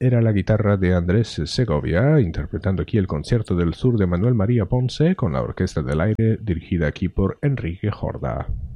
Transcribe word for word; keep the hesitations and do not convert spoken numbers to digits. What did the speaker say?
era la guitarra de Andrés Segovia, interpretando aquí el Concierto del Sur de Manuel María Ponce con la Orquesta del Aire, dirigida aquí por Enrique Jorda.